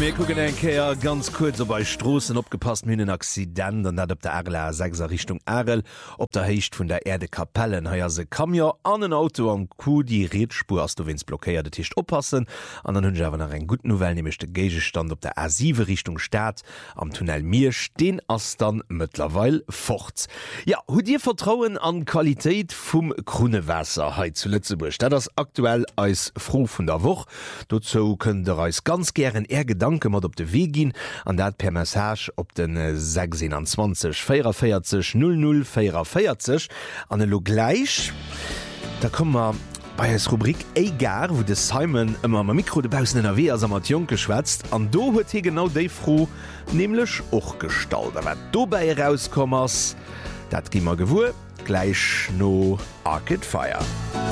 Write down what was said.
mir gucken enkeer ganz kurz op bei Strossen opgepasst myn Accident an net op der Erler 6er Richtung Erel op der Hecht vun der Erde Kapellen heier se kam ja an ein Auto am Ku die Redspur as du wins blockéiert Tischcht oppassen an den hunwer nach en gut Novel nemchte Gegestand op der A7 Richtung Staat am Tunnel Mirsch den ass dann mittlerwe fort. Ja hu dir vertrauen an Qualität vum Grunewässer he zu Lützeburg dat das aktuell als froh vun der Woche dazu können der Reis ganz gern Gedanke mat op de Weg gin an dat per Message op den 26 44 00 44 an lo gleich da kommmer bei es Rubrik egar wo de Simon immer ma Mikro debausen NRW as mat Jung geschwätzt an do huet hi genau déi froh nämlichlech och gestalt wat do bei rauskommers dat gimmer gewur gleich no Arcade Fire.